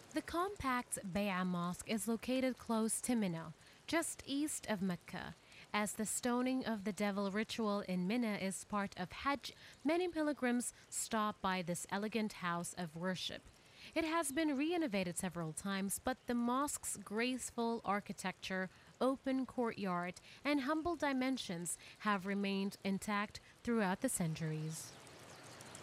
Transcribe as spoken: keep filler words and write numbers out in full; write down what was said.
The compact Bay'a Mosque is located close to Mina, just east of Mecca. As the stoning of the devil ritual in Mina is part of Hajj, many pilgrims stop by this elegant house of worship. It has been renovated several times, but the mosque's graceful architecture, open courtyard, and humble dimensions have remained intact throughout the centuries.